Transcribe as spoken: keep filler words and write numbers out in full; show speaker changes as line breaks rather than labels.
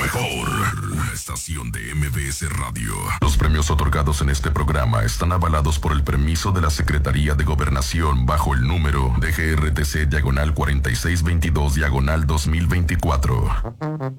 mejor. Una estación de M B S Radio. Los premios otorgados en este programa están avalados por el permiso de la Secretaría de Gobernación bajo el número D G R T C diagonal cuarenta y seis veintidós diagonal dos mil veinticuatro.